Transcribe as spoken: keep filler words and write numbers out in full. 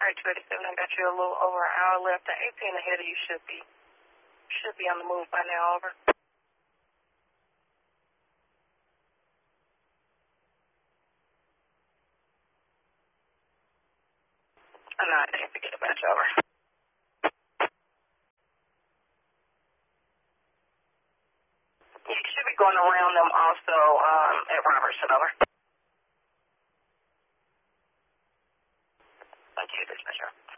Alright, two eighty-seven, I got you a little over an hour left. The eighteen ahead of you should be, should be on the move by now, over. Oh, no, I didn't forget about you, over. You should be going around them also um, at Robertson, over. Thank you, dispatcher.